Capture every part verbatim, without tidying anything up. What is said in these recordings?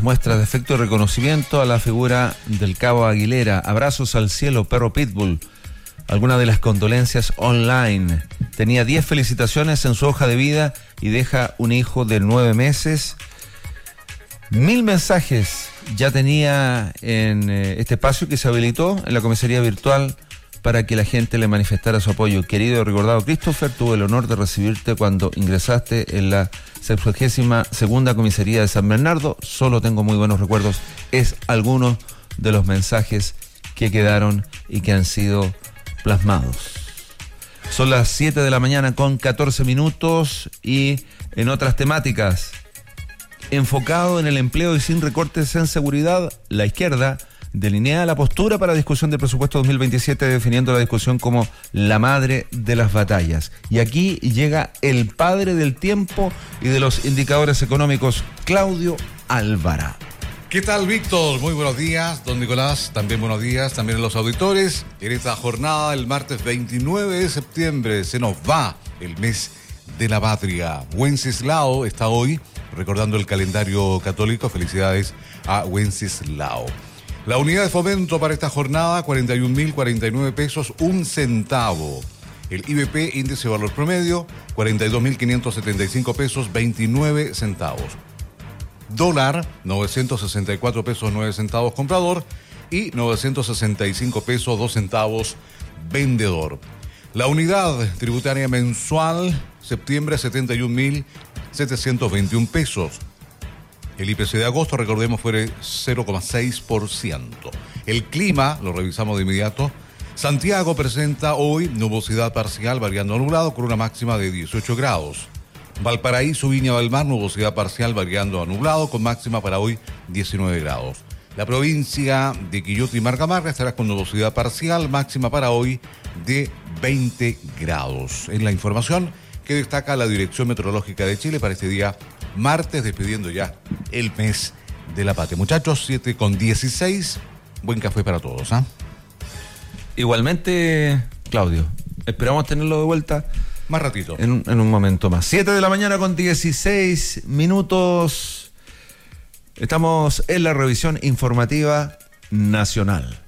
muestras de afecto y reconocimiento a la figura del Cabo Aguilera. Abrazos al cielo, perro Pitbull. Algunas de las condolencias online. Tenía diez felicitaciones en su hoja de vida y deja un hijo de nueve meses. Mil mensajes ya tenía en eh, este espacio que se habilitó en la comisaría virtual para que la gente le manifestara su apoyo. Querido y recordado Christopher, tuve el honor de recibirte cuando ingresaste en la sexagésima segunda comisaría de San Bernardo. Solo tengo muy buenos recuerdos. Es algunos de los mensajes que quedaron y que han sido plasmados. Son las siete de la mañana con catorce minutos y en otras temáticas, enfocado en el empleo y sin recortes en seguridad, la izquierda delinea la postura para discusión del presupuesto dos mil veintisiete, definiendo la discusión como la madre de las batallas. Y aquí llega el padre del tiempo y de los indicadores económicos, Claudio Alvarado. ¿Qué tal, Víctor? Muy buenos días. Don Nicolás, también buenos días. También a los auditores. En esta jornada, el martes veintinueve de septiembre, se nos va el mes de la patria. Wenceslao está hoy recordando el calendario católico. Felicidades a Wenceslao. La unidad de fomento para esta jornada, cuarenta y un mil cuarenta y nueve pesos, un centavo. El I B P, índice de valor promedio, cuarenta y dos mil quinientos setenta y cinco pesos, veintinueve centavos. Dólar, novecientos sesenta y cuatro pesos nueve centavos comprador y novecientos sesenta y cinco pesos dos centavos vendedor. La unidad tributaria mensual, septiembre, setenta y un mil setecientos veintiún pesos. El I P C de agosto, recordemos, fue cero coma seis por ciento. El clima, lo revisamos de inmediato. Santiago presenta hoy nubosidad parcial variando a nublado con una máxima de dieciocho grados. Valparaíso, Viña del Mar, nubosidad parcial variando a nublado con máxima para hoy diecinueve grados. La provincia de Quillota y Margamarra estará con nubosidad parcial, máxima para hoy de veinte grados. En la información que destaca la Dirección Meteorológica de Chile para este día martes, despidiendo ya el mes de la patria. Muchachos, siete con dieciséis, buen café para todos, ¿ah? ¿eh? Igualmente, Claudio, esperamos tenerlo de vuelta más ratito. En un, en un momento más. siete de la mañana con dieciséis minutos. Estamos en la revisión informativa nacional.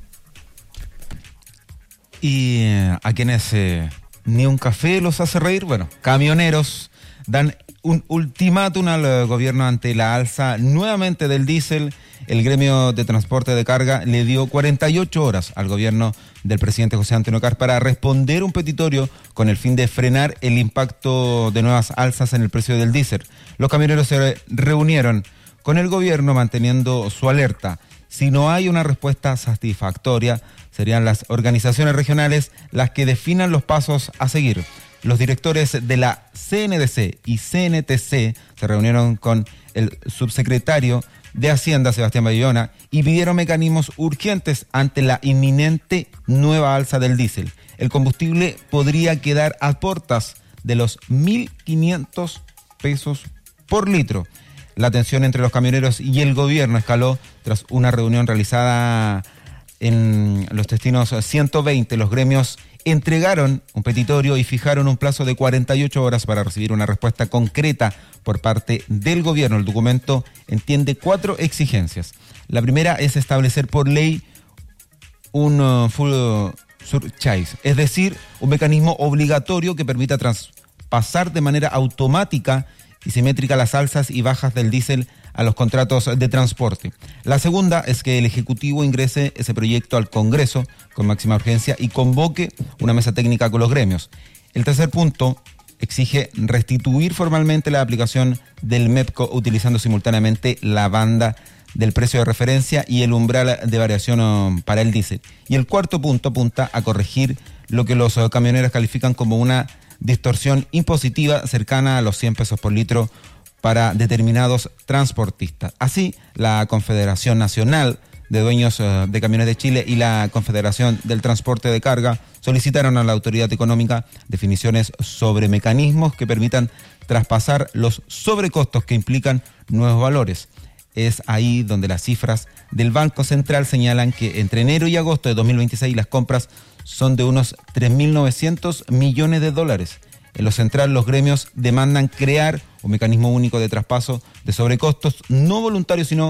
Y eh, a quienes eh, ni un café los hace reír, bueno, camioneros dan un ultimátum al gobierno ante la alza nuevamente del diésel. El gremio de transporte de carga le dio cuarenta y ocho horas al gobierno del presidente José Antonio Kast para responder un petitorio con el fin de frenar el impacto de nuevas alzas en el precio del diésel. Los camioneros se reunieron con el gobierno manteniendo su alerta. Si no hay una respuesta satisfactoria, serían las organizaciones regionales las que definan los pasos a seguir. Los directores de la C N D C y C N T C se reunieron con el subsecretario de Hacienda, Sebastián Bayona, y pidieron mecanismos urgentes ante la inminente nueva alza del diésel. El combustible podría quedar a puertas de los mil quinientos pesos por litro. La tensión entre los camioneros y el gobierno escaló tras una reunión realizada en los destinos ciento veinte. Los gremios entregaron un petitorio y fijaron un plazo de cuarenta y ocho horas para recibir una respuesta concreta por parte del gobierno. El documento entiende cuatro exigencias. La primera es establecer por ley un uh, full uh, surcharge, es decir, un mecanismo obligatorio que permita traspasar de manera automática y simétrica las alzas y bajas del diésel a los contratos de transporte. La segunda es que el Ejecutivo ingrese ese proyecto al Congreso con máxima urgencia y convoque una mesa técnica con los gremios. El tercer punto exige restituir formalmente la aplicación del MEPCO utilizando simultáneamente la banda del precio de referencia y el umbral de variación para el diésel. Y el cuarto punto apunta a corregir lo que los camioneros califican como una distorsión impositiva cercana a los cien pesos por litro para determinados transportistas. Así, la Confederación Nacional de Dueños de Camiones de Chile y la Confederación del Transporte de Carga solicitaron a la autoridad económica definiciones sobre mecanismos que permitan traspasar los sobrecostos que implican nuevos valores. Es ahí donde las cifras del Banco Central señalan que entre enero y agosto de dos mil veintiséis las compras son de unos tres mil novecientos millones de dólares. En lo central, los gremios demandan crear un mecanismo único de traspaso de sobrecostos no voluntarios, sino